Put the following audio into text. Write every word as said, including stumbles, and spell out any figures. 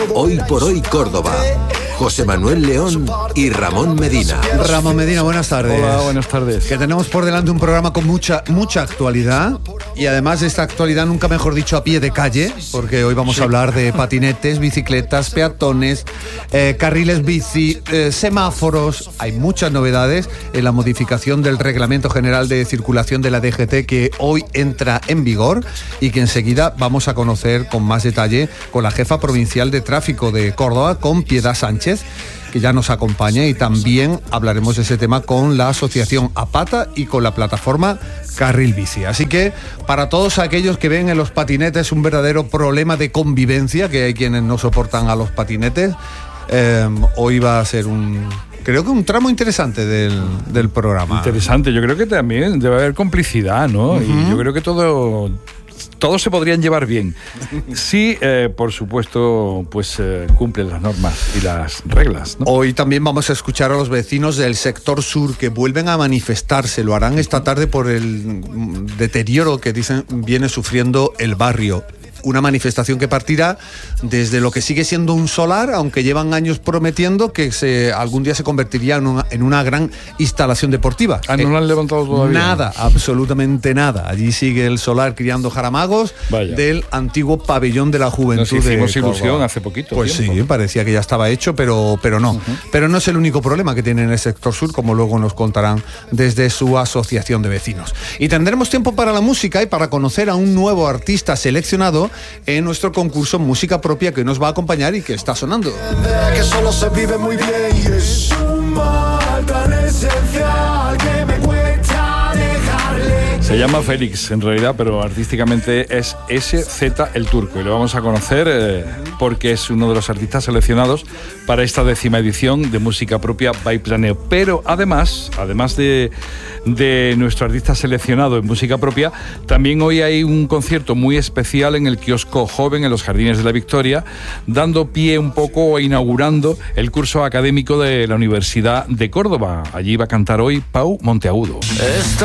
Hoy por hoy Córdoba. José Manuel León y Ramón Medina. Ramón Medina, buenas tardes. Hola, buenas tardes. Que tenemos por delante un programa con mucha mucha actualidad, y además esta actualidad nunca mejor dicho a pie de calle, porque hoy vamos sí. a hablar de patinetes, bicicletas, peatones, eh, carriles bici, eh, semáforos. Hay muchas novedades en la modificación del Reglamento General de Circulación de la D G T, que hoy entra en vigor y que enseguida vamos a conocer con más detalle con la jefa provincial de tráfico de Córdoba, con Piedad Sánchez, que ya nos acompaña, y también hablaremos de ese tema con la asociación APATA y con la plataforma Carril Bici. Así que para todos aquellos que ven en los patinetes un verdadero problema de convivencia, que hay quienes no soportan a los patinetes, eh, hoy va a ser un... creo que un tramo interesante del, del programa. Interesante, yo creo que también debe haber complicidad, ¿no? Uh-huh. Y yo creo que todo... todos se podrían llevar bien. Sí, eh, por supuesto, pues eh, cumplen las normas y las reglas, ¿no? Hoy también vamos a escuchar a los vecinos del sector sur que vuelven a manifestarse. Lo harán esta tarde por el deterioro que dicen viene sufriendo el barrio. Una manifestación que partirá desde lo que sigue siendo un solar, aunque llevan años prometiendo que se, algún día se convertiría en una, en una gran instalación deportiva. Ah, ¿no eh, lo han levantado todavía? Nada, absolutamente nada. Allí sigue el solar criando jaramagos. Vaya. Del antiguo pabellón de la juventud. Nos hicimos de ilusión Córdoba. Hace poquito Pues tiempo. Sí, parecía que ya estaba hecho, pero, pero no. Uh-huh. Pero no es el único problema que tiene en el sector sur, como luego nos contarán desde su asociación de vecinos. Y tendremos tiempo para la música y para conocer a un nuevo artista seleccionado en nuestro concurso Música Propia, que nos va a acompañar y que está sonando. Que solo se vive muy bien y es un mal tan esencial que me cuesta dejarle. Se llama Félix en realidad, pero artísticamente es S Z el Turco, y lo vamos a conocer eh, porque es uno de los artistas seleccionados para esta décima edición de Música Propia by Planeo. Pero además, además de, de nuestro artista seleccionado en Música Propia, también hoy hay un concierto muy especial en el kiosco Joven en los Jardines de la Victoria, dando pie un poco, inaugurando el curso académico de la Universidad de Córdoba. Allí va a cantar hoy Pau Monteagudo.